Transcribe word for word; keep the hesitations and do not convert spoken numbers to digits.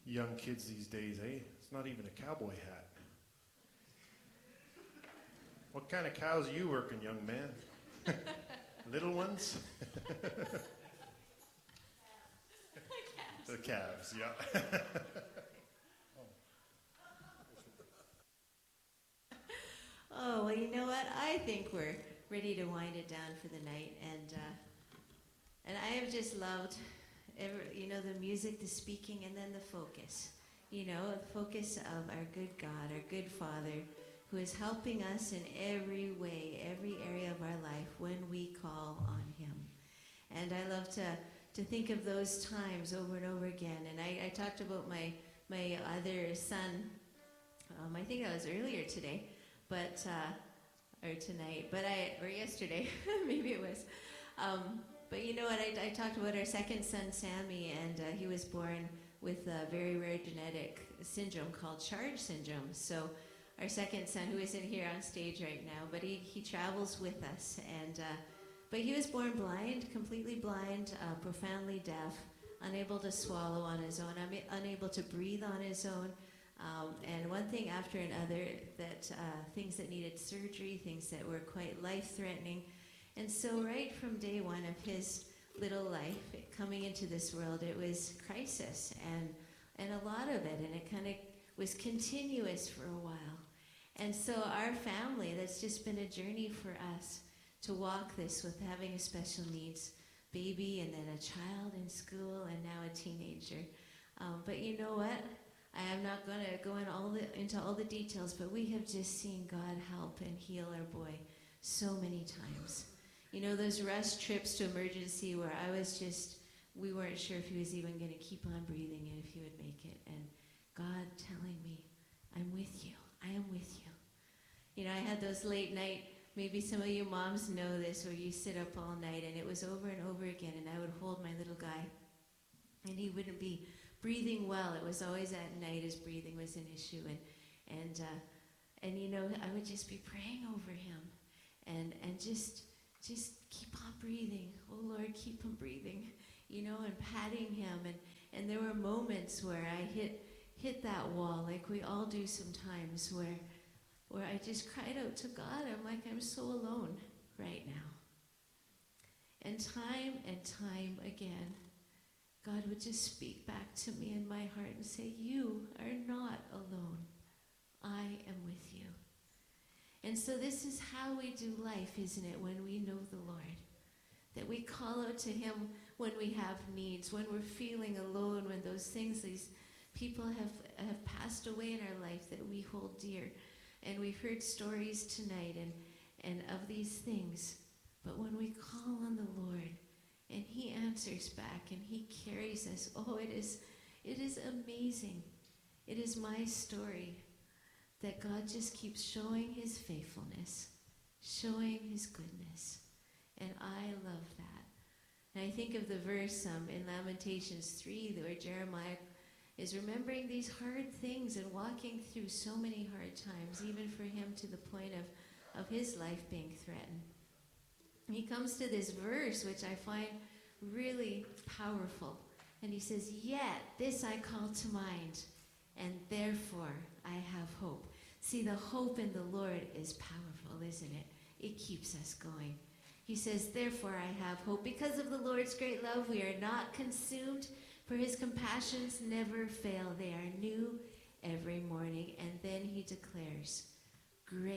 young kids these days, eh? It's not even a cowboy hat. What kind of cows are you working, young man? Little ones? The calves, yeah. Oh, well, you know what? I think we're ready to wind it down for the night, and uh, and I have just loved, every, you know, the music, the speaking, and then the focus. You know, the focus of our good God, our good Father, who is helping us in every way, every area of our life when we call on Him. And I love to to think of those times over and over again. And I, I talked about my my other son. Um, I think that was earlier today. But, uh, or tonight, but I, or yesterday, maybe it was. Um, but you know what, I, I talked about our second son, Sammy, and uh, he was born with a very rare genetic syndrome called Charge syndrome. So our second son, who isn't here on stage right now, but he, he travels with us. And, uh, but he was born blind, completely blind, uh, profoundly deaf, unable to swallow on his own, un- unable to breathe on his own. Um, and one thing after another, that uh, things that needed surgery, things that were quite life-threatening. And so right from day one of his little life, coming into this world, it was crisis and, and a lot of it. And it kind of was continuous for a while. And so our family, that's just been a journey for us to walk this with having a special needs baby and then a child in school and now a teenager. Um, but you know what? I am not going to go in all the, into all the details, but we have just seen God help and heal our boy so many times. You know, those rush trips to emergency where I was just, we weren't sure if he was even going to keep on breathing and if he would make it. And God telling me, I'm with you. I am with you. You know, I had those late night, maybe some of you moms know this, where you sit up all night, and it was over and over again, and I would hold my little guy, and he wouldn't be breathing well. It was always at night his breathing was an issue, and and uh, and you know, I would just be praying over him, and and just just keep on breathing. Oh Lord, keep him breathing, you know, and patting him, and and there were moments where I hit hit that wall, like we all do sometimes, where where I just cried out to God. I'm like, I'm so alone right now. And time and time again, God would just speak back to me in my heart and say, you are not alone. I am with you. And so this is how we do life, isn't it, when we know the Lord? That we call out to Him when we have needs, when we're feeling alone, when those things, these people have, have passed away in our life that we hold dear. And we've heard stories tonight and, and of these things. But when we call on the Lord, and He answers back, and He carries us. Oh, it is, it is amazing. It is my story that God just keeps showing His faithfulness, showing His goodness, and I love that. And I think of the verse um, in Lamentations three, where Jeremiah is remembering these hard things and walking through so many hard times, even for him to the point of, of his life being threatened. He comes to this verse, which I find really powerful. And he says, yet this I call to mind, and therefore I have hope. See, the hope in the Lord is powerful, isn't it? It keeps us going. He says, therefore I have hope. Because of the Lord's great love, we are not consumed, for His compassions never fail. They are new every morning. And then he declares, great.